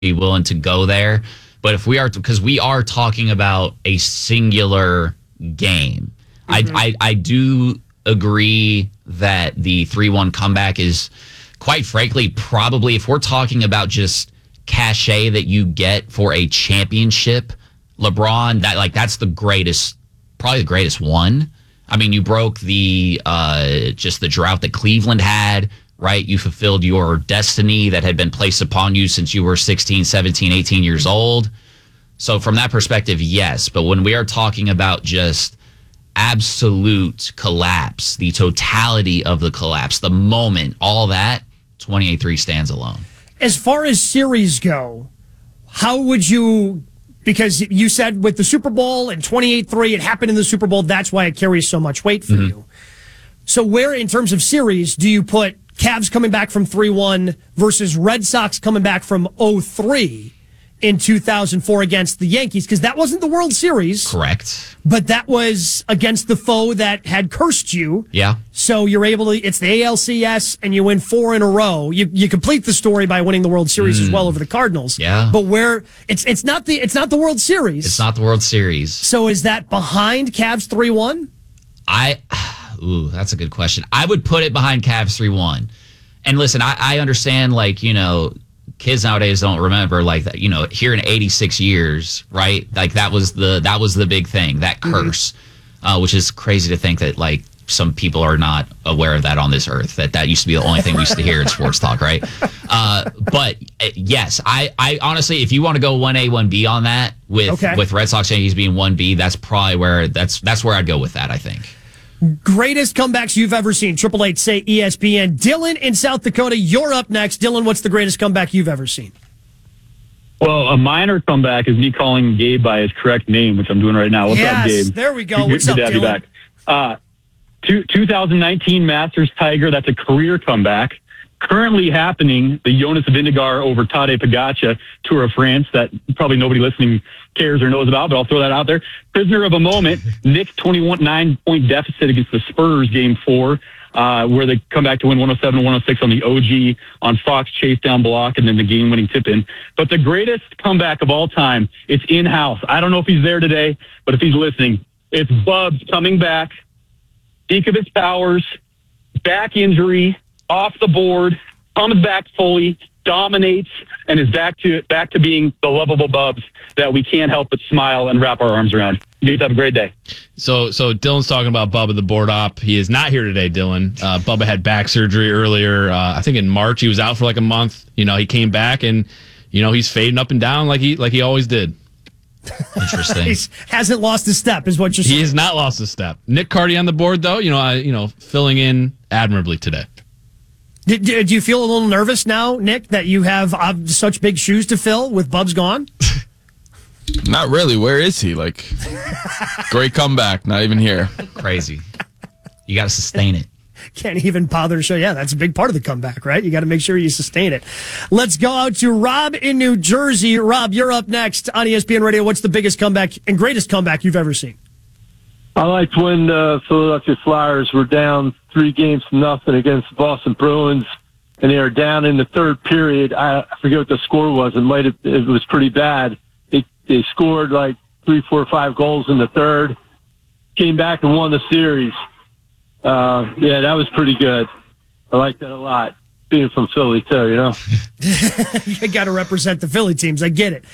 be willing to go there. But if we are, because we are talking about a singular game, I do agree that the 3-1 comeback is, quite frankly, probably, if we're talking about just cachet that you get for a championship, LeBron, that's the greatest, probably the greatest one. I mean, you broke the just the drought that Cleveland had, right? You fulfilled your destiny that had been placed upon you since you were 16, 17, 18 years old. So from that perspective, yes. But when we are talking about just absolute collapse, the totality of the collapse, the moment, all that, 28-3 stands alone. As far as series go, how would you, because you said with the Super Bowl and 28-3, it happened in the Super Bowl, that's why it carries so much weight for you. So where, in terms of series, do you put Cavs coming back from 3-1 versus Red Sox coming back from 0-3 in 2004 against the Yankees? Because that wasn't the World Series. Correct. But that was against the foe that had cursed you. Yeah. So you're able to, it's the ALCS, and you win 4 in a row. You complete the story by winning the World Series as well over the Cardinals. Yeah. But where, it's not the World Series. It's not the World Series. So is that behind Cavs 3-1? That's a good question. I would put it behind Cavs 3-1. And listen, I understand, kids nowadays don't remember that, here in 86 years, right? That was the big thing, that curse, which is crazy to think that some people are not aware of that on this earth, that used to be the only thing we used to hear in sports talk, right? But yes, I honestly, if you want to go 1A, 1B on that with Red Sox Yankees being 1B, that's probably where I'd go with that, I think. Greatest comebacks you've ever seen. 888 say ESPN. Dylan in South Dakota, you're up next. Dylan, what's the greatest comeback you've ever seen? Well, a minor comeback is me calling Gabe by his correct name, which I'm doing right now. What's up, Gabe? There we go. What's up, Dylan? Dylan? Back. 2019 Masters Tiger, that's a career comeback. Currently happening, the Jonas Vingegaard over Tadej Pogacar Tour of France that probably nobody listening cares or knows about, but I'll throw that out there. Prisoner of a moment, Nick's 9-point deficit against the Spurs Game 4, where they come back to win 107-106 on the OG on Fox chase down block and then the game-winning tip-in. But the greatest comeback of all time, it's in-house. I don't know if he's there today, but if he's listening, it's Bubs coming back, peak of his powers, back injury, off the board, comes back fully, dominates, and is back to being the lovable Bubs that we can't help but smile and wrap our arms around. You guys have a great day. So Dylan's talking about Bubba the board op. He is not here today, Dylan. Bubba had back surgery earlier. I think in March. He was out for a month. He came back and he's fading up and down like he always did. Interesting. He hasn't lost a step, is what you're saying. He has not lost a step. Nick Carty on the board though. Filling in admirably today. Do you feel a little nervous now, Nick, that you have such big shoes to fill with Bubs gone? Not really. Where is he? Great comeback. Not even here. Crazy. You got to sustain it. Can't even bother to show. Yeah, that's a big part of the comeback, right? You got to make sure you sustain it. Let's go out to Rob in New Jersey. Rob, you're up next on ESPN Radio. What's the biggest comeback and greatest comeback you've ever seen? I liked when the Philadelphia Flyers were down 3-0 against the Boston Bruins, and they were down in the third period. I forget what the score was. It was pretty bad. They scored 3, 4, 5 goals in the third, came back and won the series. That was pretty good. I like that a lot. Being from Philly too, You got to represent the Philly teams. I get it.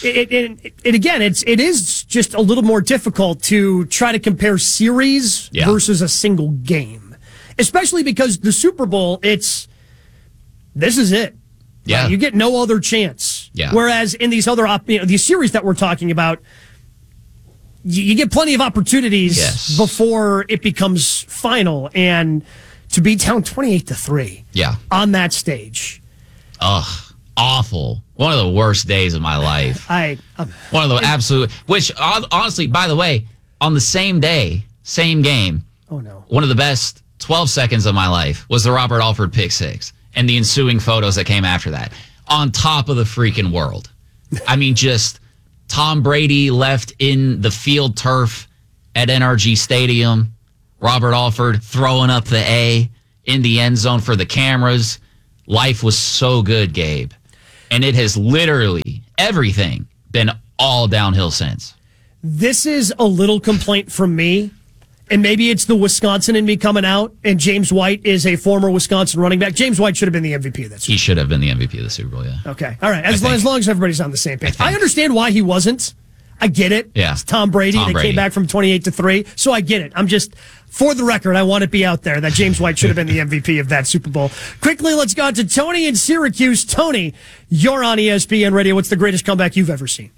It is just a little more difficult to try to compare series versus a single game, especially because the Super Bowl, this is it. Yeah, right? You get no other chance. Yeah. Whereas in these other these series that we're talking about, you get plenty of opportunities before it becomes final. And to be down 28-3 on that stage. Ugh, awful. One of the worst days of my life. One of the absolute, which honestly, by the way, on the same day, same game. Oh no. One of the best 12 seconds of my life was the Robert Alford pick six and the ensuing photos that came after that. On top of the freaking world. I mean, just Tom Brady left in the field turf at NRG Stadium. Robert Alford throwing up the A in the end zone for the cameras. Life was so good, Gabe. And it has literally everything been all downhill since. This is a little complaint from me, and maybe it's the Wisconsin in me coming out, and James White is a former Wisconsin running back. James White should have been the MVP of that Super Bowl. He should have been the MVP of the Super Bowl, yeah. Okay. All right. As long as everybody's on the same page. I understand why he wasn't. I get it. Yeah. It's Tom Brady. They came back from 28-3. So I get it. I'm just, for the record, I want it to be out there that James White should have been the MVP of that Super Bowl. Quickly, let's go on to Tony in Syracuse. Tony, you're on ESPN Radio. What's the greatest comeback you've ever seen?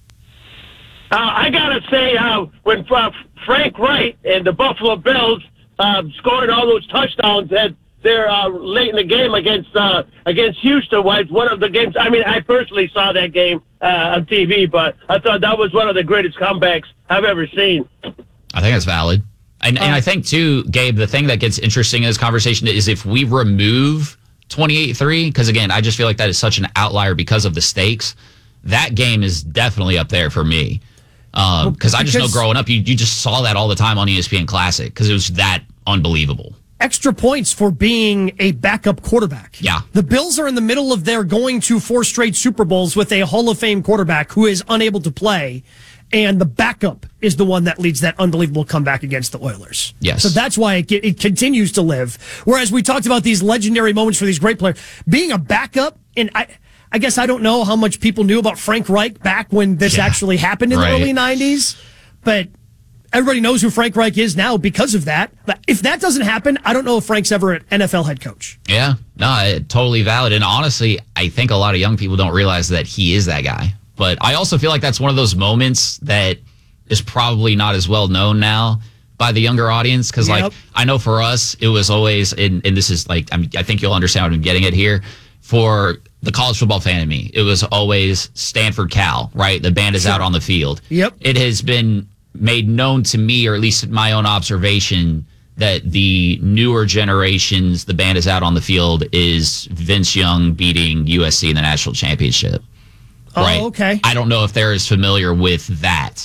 I gotta say, when Frank Wright and the Buffalo Bills scored all those touchdowns there late in the game against Houston, was one of the games. I mean, I personally saw that game on TV, but I thought that was one of the greatest comebacks I've ever seen. I think that's valid. And I think, too, Gabe, the thing that gets interesting in this conversation is if we remove 28-3, because, again, I just feel like that is such an outlier because of the stakes, that game is definitely up there for me. Because I just know growing up, you just saw that all the time on ESPN Classic because it was that unbelievable. Extra points for being a backup quarterback. Yeah. The Bills are in the middle of their going to 4 straight Super Bowls with a Hall of Fame quarterback who is unable to play, and the backup is the one that leads that unbelievable comeback against the Oilers. Yes. So that's why it continues to live. Whereas we talked about these legendary moments for these great players. Being a backup, and I guess I don't know how much people knew about Frank Reich back when this actually happened in the early 90s, but everybody knows who Frank Reich is now because of that. But if that doesn't happen, I don't know if Frank's ever an NFL head coach. Yeah, no, totally valid. And honestly, I think a lot of young people don't realize that he is that guy. But I also feel like that's one of those moments that is probably not as well known now by the younger audience. Because, like, I know for us, it was always, and this is like, I think you'll understand what I'm getting at here. For the college football fan in me, it was always Stanford Cal, right? The band is out on the field. Yep. It has been made known to me, or at least my own observation, that the newer generations, the band is out on the field, is Vince Young beating USC in the national championship. Right? Oh, okay. I don't know if they're as familiar with that,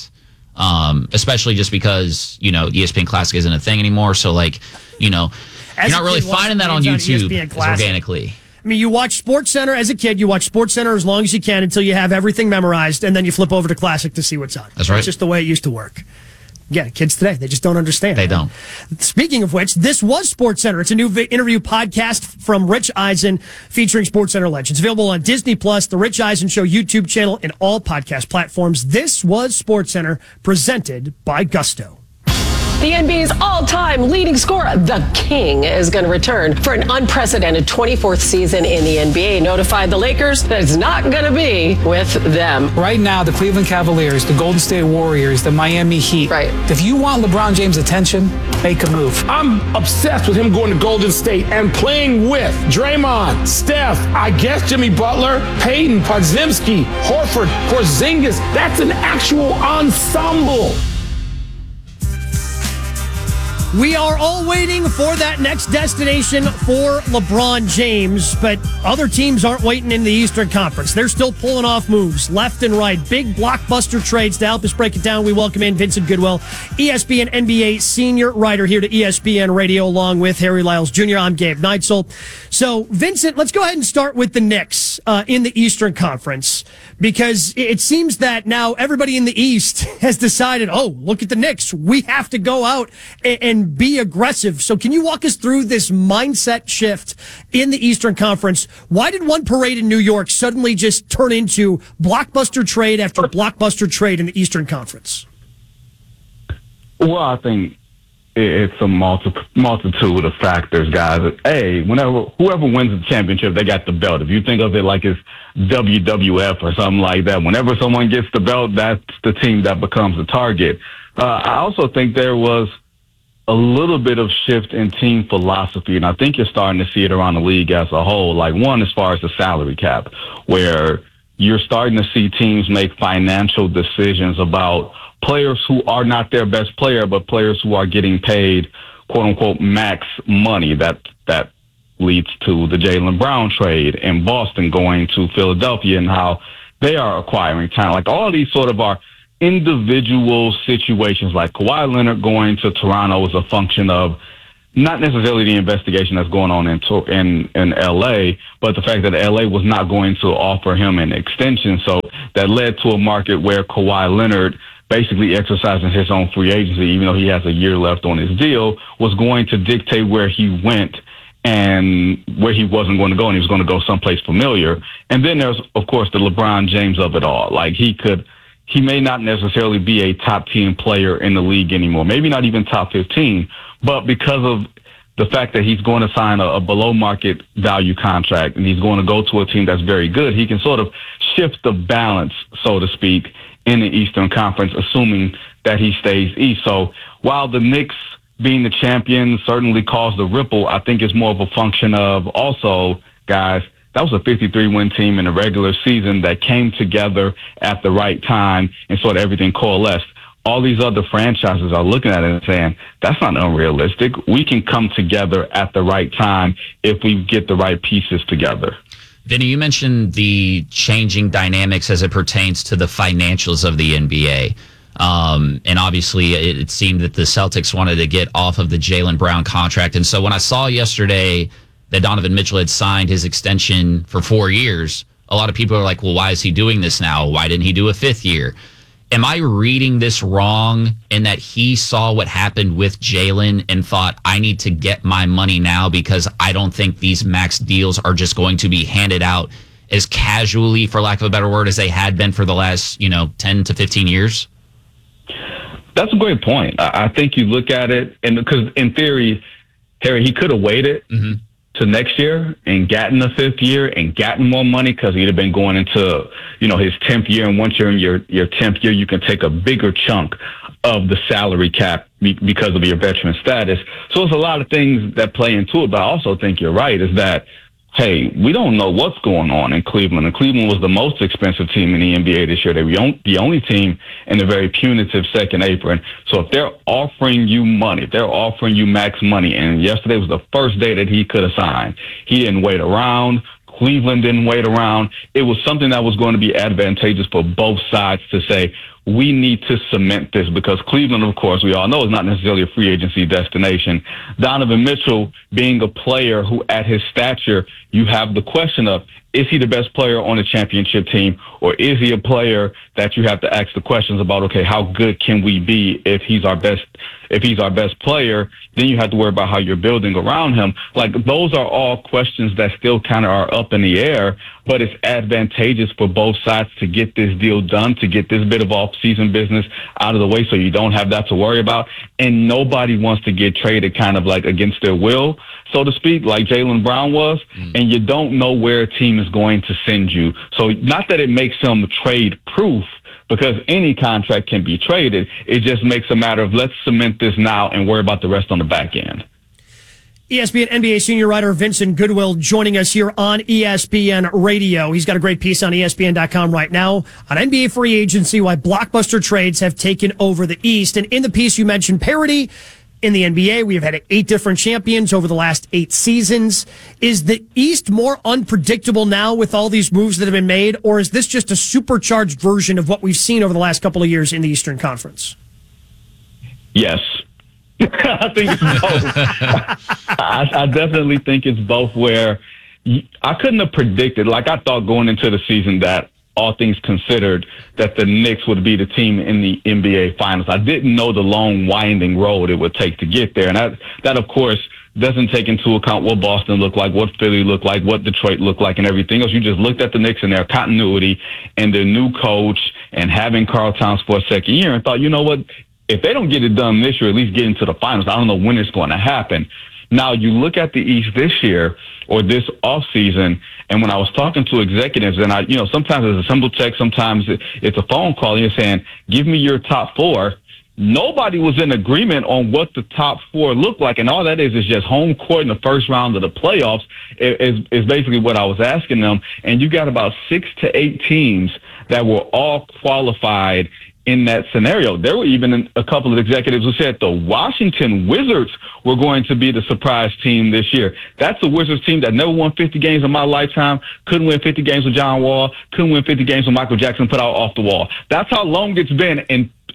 especially just because, ESPN Classic isn't a thing anymore. So, like, you're not really finding that on YouTube organically. I mean, you watch SportsCenter as a kid. You watch SportsCenter as long as you can until you have everything memorized, and then you flip over to Classic to see what's on. That's right. It's just the way it used to work. Yeah, kids today, they just don't understand. They don't. Speaking of which, this was SportsCenter. It's a new interview podcast from Rich Eisen featuring SportsCenter legends. Available on Disney+, the Rich Eisen Show YouTube channel, and all podcast platforms. This was SportsCenter, presented by Gusto. The NBA's all-time leading scorer, the King, is going to return for an unprecedented 24th season in the NBA. Notified the Lakers that it's not going to be with them. Right now, the Cleveland Cavaliers, the Golden State Warriors, the Miami Heat. Right. If you want LeBron James' attention, make a move. I'm obsessed with him going to Golden State and playing with Draymond, Steph, I guess Jimmy Butler, Peyton, Podziemski, Horford, Porzingis. That's an actual ensemble. We are all waiting for that next destination for LeBron James, but other teams aren't waiting in the Eastern Conference. They're still pulling off moves left and right. Big blockbuster trades. To help us break it down, we welcome in Vincent Goodwill, ESPN NBA senior writer here to ESPN Radio, along with Harry Lyles Jr. I'm Gabe Neitzel. So, Vincent, let's go ahead and start with the Knicks in the Eastern Conference, because it seems that now everybody in the East has decided, oh, look at the Knicks. We have to go out and be aggressive. So can you walk us through this mindset shift in the Eastern Conference? Why did one parade in New York suddenly just turn into blockbuster trade after blockbuster trade in the Eastern Conference? Well, I think it's a multitude of factors, guys. Whoever wins the championship, they got the belt. If you think of it like it's WWF or something like that, whenever someone gets the belt, that's the team that becomes the target. I also think there was a little bit of shift in team philosophy, and I think you're starting to see it around the league as a whole. Like, one, as far as the salary cap, where you're starting to see teams make financial decisions about players who are not their best player, but players who are getting paid, quote unquote, max money. That leads to the Jaylen Brown trade in Boston going to Philadelphia and how they are acquiring talent. Like, all of these sort of are individual situations. Like Kawhi Leonard going to Toronto is a function of not necessarily the investigation that's going on in L.A., but the fact that L.A. was not going to offer him an extension. So that led to a market where Kawhi Leonard, basically exercising his own free agency, even though he has a year left on his deal, was going to dictate where he went and where he wasn't going to go, and he was going to go someplace familiar. And then there's, of course, the LeBron James of it all. Like, he may not necessarily be a top 10 player in the league anymore, maybe not even top 15, but because of the fact that he's going to sign a below market value contract and he's going to go to a team that's very good, he can sort of shift the balance, so to speak, in the Eastern Conference, assuming that he stays East. So while the Knicks being the champions certainly caused a ripple, I think it's more of a function of also, guys, that was a 53-win team in the regular season that came together at the right time and sort of everything coalesced. All these other franchises are looking at it and saying, that's not unrealistic. We can come together at the right time if we get the right pieces together. Vinny, you mentioned the changing dynamics as it pertains to the financials of the NBA. And obviously, it seemed that the Celtics wanted to get off of the Jaylen Brown contract. And so when I saw yesterday that Donovan Mitchell had signed his extension for 4 years, a lot of people are like, well, why is he doing this now? Why didn't he do a 5th year? Am I reading this wrong in that he saw what happened with Jaylen and thought, I need to get my money now because I don't think these max deals are just going to be handed out as casually, for lack of a better word, as they had been for the last, 10 to 15 years? That's a great point. I think you look at it, and because in theory, Harry, he could have waited to next year and gotten the 5th year and gotten more money because he'd have been going into, his 10th year. And once you're in your 10th year, you can take a bigger chunk of the salary cap because of your veteran status. So it's a lot of things that play into it. But I also think you're right, is that, hey, we don't know what's going on in Cleveland. And Cleveland was the most expensive team in the NBA this year. They were the only team in the very punitive second apron. So if they're offering you money, if they're offering you max money, and yesterday was the first day that he could have signed, he didn't wait around. Cleveland didn't wait around. It was something that was going to be advantageous for both sides to say, we need to cement this, because Cleveland, of course, we all know, is not necessarily a free agency destination. Donovan Mitchell being a player who, at his stature, you have the question of, is he the best player on a championship team, or is he a player that you have to ask the questions about, okay, how good can we be if he's our best player? Then you have to worry about how you're building around him. Like, those are all questions that still kind of are up in the air, but it's advantageous for both sides to get this deal done, to get this bit of off-season business out of the way so you don't have that to worry about. And nobody wants to get traded kind of like against their will, so to speak, like Jaylen Brown was, and you don't know where a team is going to send you. So not that it makes them trade-proof, because any contract can be traded. It just makes a matter of, let's cement this now and worry about the rest on the back end. ESPN NBA senior writer Vincent Goodwill joining us here on ESPN Radio. He's got a great piece on ESPN.com right now on NBA free agency, why blockbuster trades have taken over the East. And in the piece, you mentioned parity. In the NBA, we have had 8 different champions over the last 8 seasons. Is the East more unpredictable now with all these moves that have been made, or is this just a supercharged version of what we've seen over the last couple of years in the Eastern Conference? Yes. I think it's both. I definitely think it's both, where I couldn't have predicted, like I thought going into the season that, all things considered, that the Knicks would be the team in the NBA Finals. I didn't know the long, winding road it would take to get there. And that of course, doesn't take into account what Boston looked like, what Philly looked like, what Detroit looked like, and everything else. You just looked at the Knicks and their continuity and their new coach and having Karl Towns for a second year and thought, you know what, if they don't get it done this year, at least get into the finals, I don't know when it's going to happen. Now, you look at the East this year or this offseason, and when I was talking to executives, and sometimes it's a simple text, sometimes it's a phone call, and you're saying, give me your top 4. Nobody was in agreement on what the top 4 looked like, and all that is just home court in the first round of the playoffs is basically what I was asking them. And you got about 6 to 8 teams that were all qualified in that scenario. There were even a couple of executives who said the Washington Wizards were going to be the surprise team this year. That's a Wizards team that never won 50 games in my lifetime, couldn't win 50 games with John Wall, couldn't win 50 games with Michael Jackson put out off the wall. That's how long it's been. And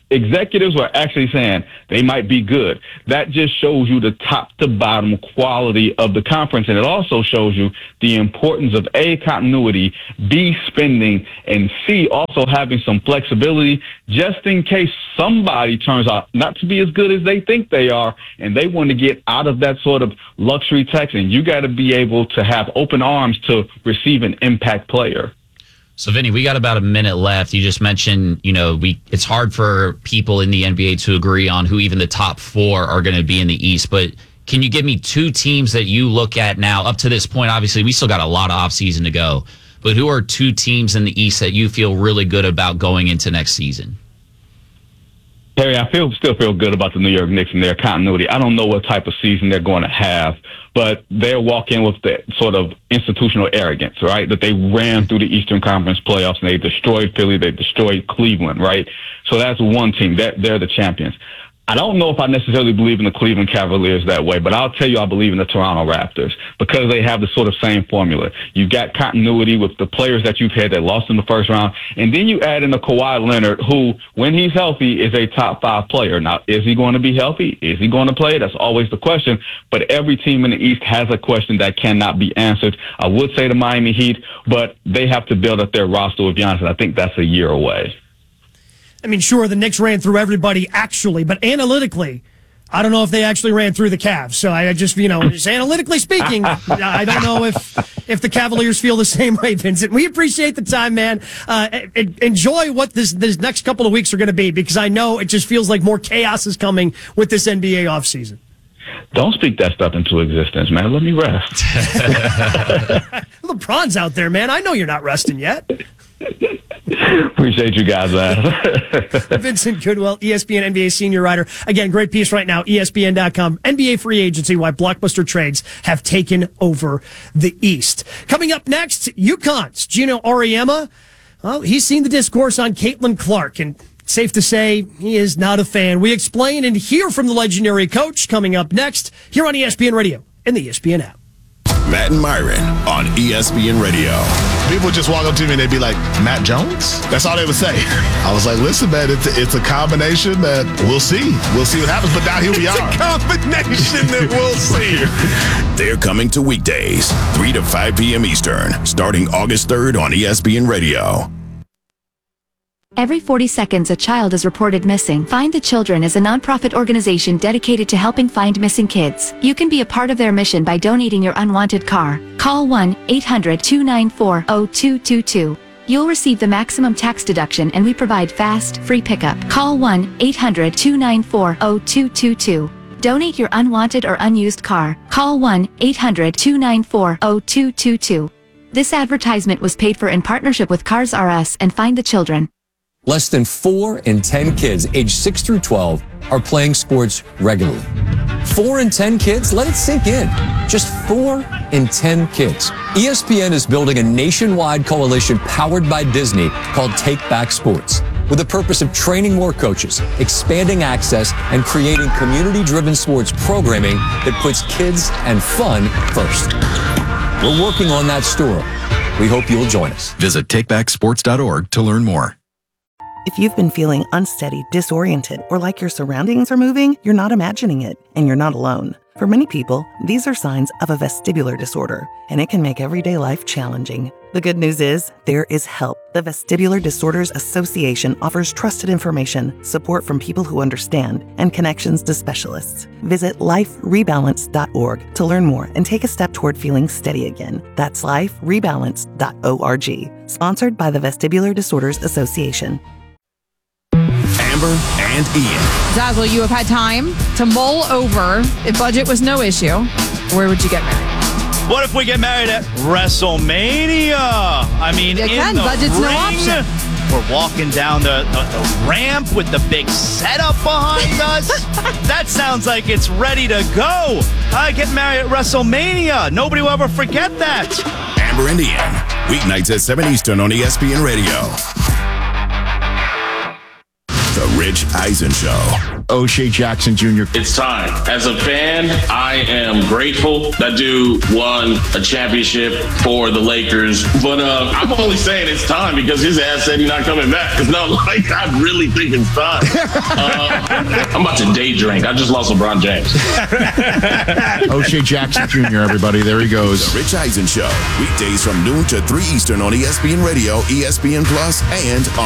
executives are actually saying they might be good. That just shows you the top to bottom quality of the conference. And it also shows you the importance of A, continuity, B, spending, and C, also having some flexibility just in case somebody turns out not to be as good as they think they are and they want to get out of that sort of luxury tax. And you got to be able to have open arms to receive an impact player. So, Vinny, we got about a minute left. You just mentioned, it's hard for people in the NBA to agree on who even the top 4 are going to be in the East. But can you give me 2 teams that you look at now up to this point? Obviously, we still got a lot of offseason to go. But who are 2 teams in the East that you feel really good about going into next season? Harry, I still feel good about the New York Knicks and their continuity. I don't know what type of season they're going to have, but they'll walk in with the sort of institutional arrogance, right? That they ran through the Eastern Conference playoffs and they destroyed Philly, they destroyed Cleveland, right? So that's one team. They're the champions. I don't know if I necessarily believe in the Cleveland Cavaliers that way, but I'll tell you I believe in the Toronto Raptors because they have the sort of same formula. You've got continuity with the players that you've had that lost in the first round, and then you add in a Kawhi Leonard who, when he's healthy, is a top 5 player. Now, is he going to be healthy? Is he going to play? That's always the question, but every team in the East has a question that cannot be answered. I would say the Miami Heat, but they have to build up their roster with Giannis, and I think that's a year away. I mean, sure, the Knicks ran through everybody actually, but analytically, I don't know if they actually ran through the Cavs. So I just, just analytically speaking, I don't know if the Cavaliers feel the same way, Vincent. We appreciate the time, man. Enjoy what this next couple of weeks are going to be, because I know it just feels like more chaos is coming with this NBA offseason. Don't speak that stuff into existence, man. Let me rest. LeBron's out there, man. I know you're not resting yet. Appreciate you guys, man. Vincent Goodwill, ESPN NBA senior writer. Again, great piece right now, ESPN.com. NBA free agency, why blockbuster trades have taken over the East. Coming up next, UConn's Gino Auriemma. Well, he's seen the discourse on Caitlin Clark, and safe to say he is not a fan. We explain and hear from the legendary coach coming up next here on ESPN Radio and the ESPN app. Matt and Myron on ESPN Radio. People just walk up to me and they'd be like, Matt Jones? That's all they would say. I was like, listen, man, it's a combination that we'll see. We'll see what happens, but now here we are. It's a combination that we'll see. They're coming to weekdays, 3 to 5 p.m. Eastern, starting August 3rd on ESPN Radio. Every 40 seconds, a child is reported missing. Find the Children is a nonprofit organization dedicated to helping find missing kids. You can be a part of their mission by donating your unwanted car. Call 1-800-294-0222. You'll receive the maximum tax deduction, and we provide fast, free pickup. Call 1-800-294-0222. Donate your unwanted or unused car. Call 1-800-294-0222. This advertisement was paid for in partnership with Cars R Us and Find the Children. Less than 4 in 10 kids aged 6 through 12 are playing sports regularly. 4 in 10 kids? Let it sink in. Just 4 in 10 kids. ESPN is building a nationwide coalition powered by Disney called Take Back Sports, with the purpose of training more coaches, expanding access, and creating community-driven sports programming that puts kids and fun first. We're working on that story. We hope you'll join us. Visit takebacksports.org to learn more. If you've been feeling unsteady, disoriented, or like your surroundings are moving, you're not imagining it, and you're not alone. For many people, these are signs of a vestibular disorder, and it can make everyday life challenging. The good news is, there is help. The Vestibular Disorders Association offers trusted information, support from people who understand, and connections to specialists. Visit liferebalance.org to learn more and take a step toward feeling steady again. That's liferebalance.org. Sponsored by the Vestibular Disorders Association. Amber and Ian. Zazzle, you have had time to mull over if budget was no issue. Where would you get married? What if we get married at WrestleMania? I mean, Again, budget's no option. We're walking down the ramp with the big setup behind us. That sounds like it's ready to go. I get married at WrestleMania. Nobody will ever forget that. Amber and Ian, weeknights at 7 Eastern on ESPN Radio. The Red Rich Eisen Show. O'Shea Jackson Jr. It's time. As a fan, I am grateful that dude won a championship for the Lakers. But I'm only saying it's time because his ass said he's not coming back. It's not like I really think it's time. I'm about to day drink. I just lost LeBron James. O'Shea Jackson Jr., everybody. There he goes. The Rich Eisen Show. Weekdays from noon to 3 Eastern on ESPN Radio, ESPN Plus, and on